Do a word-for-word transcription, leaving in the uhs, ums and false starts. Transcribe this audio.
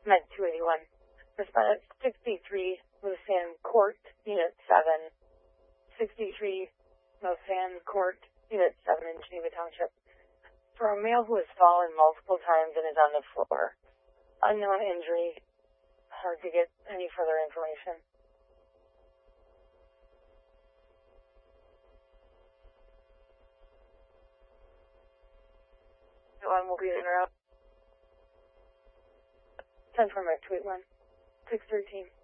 Med two eighty-one. Respondent sixty-three, Lucian Court, Unit seven. sixty-three, Lucian Court, Unit seven in Geneva Township. For a male who has fallen multiple times and is on the floor. Unknown injury. Hard to get any further information. One will be in route. ten for Med two eighty-one. six thirteen.